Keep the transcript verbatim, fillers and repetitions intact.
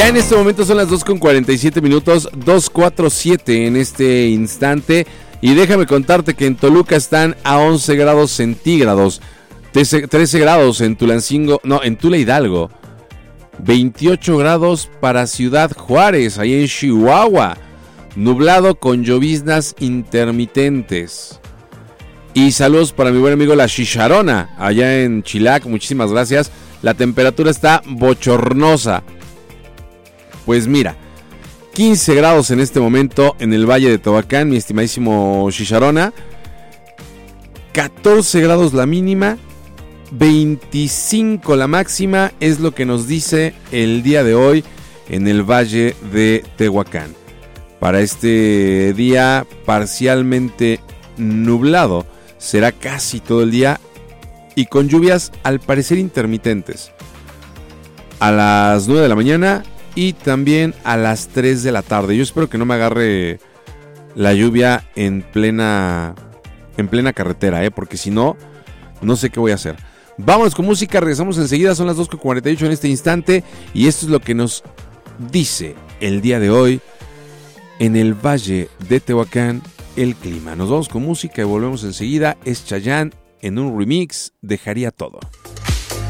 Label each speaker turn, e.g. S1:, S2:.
S1: Ya en este momento son las dos con cuarenta y siete minutos, dos cuarenta y siete en este instante. Y déjame contarte que en Toluca están a once grados centígrados, trece grados en Tulancingo, no, en Tula Hidalgo, veintiocho grados para Ciudad Juárez, ahí en Chihuahua, nublado con lloviznas intermitentes. Y saludos para mi buen amigo La Chicharona, allá en Chilac, muchísimas gracias. La temperatura está bochornosa. Pues mira, quince grados en este momento en el Valle de Tehuacán, mi estimadísimo Chicharona. catorce grados la mínima, veinticinco la máxima, es lo que nos dice el día de hoy en el Valle de Tehuacán. Para este día parcialmente nublado, será casi todo el día y con lluvias al parecer intermitentes. A las nueve de la mañana y también a las tres de la tarde. Yo espero que no me agarre la lluvia en plena en plena carretera, ¿eh? Porque si no, no sé qué voy a hacer. Vámonos con música, regresamos enseguida, son las dos con cuarenta y ocho en este instante y esto es lo que nos dice el día de hoy en el Valle de Tehuacán el clima. Nos vamos con música y volvemos enseguida. Es Chayanne en un remix, Dejaría Todo.